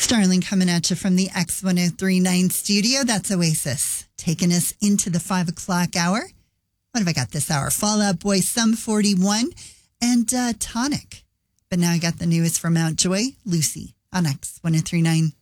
Starling coming at you from the X1039 studio. That's Oasis taking us into the 5 o'clock hour. What have I got this hour? Fall Out Boy, Sum 41, and Tonic. But now I got the newest from Mountjoy, Lucy, on X1039.